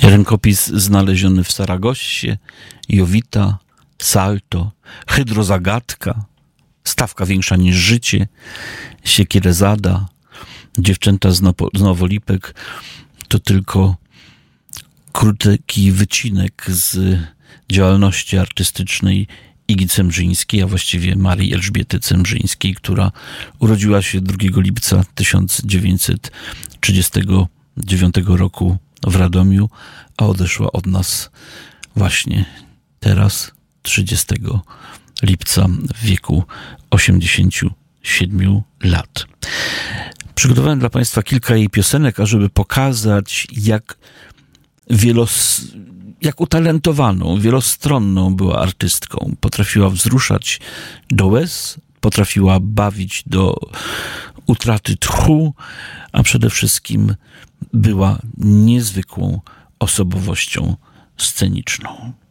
Rękopis znaleziony w Saragossie, Jowita, Salto, Hydrozagadka, Stawka większa niż życie, Siekierezada, Dziewczęta z Nowolipek to tylko krótki wycinek z działalności artystycznej Igi Cemrzyńskiej, a właściwie Marii Elżbiety Cemrzyńskiej, która urodziła się 2 lipca 1939 roku w Radomiu, a odeszła od nas właśnie teraz, 30 lipca w wieku 87 lat. Przygotowałem dla Państwa kilka jej piosenek, ażeby pokazać, jak utalentowaną, wielostronną była artystką. Potrafiła wzruszać do łez, potrafiła bawić do utraty tchu, a przede wszystkim była niezwykłą osobowością sceniczną.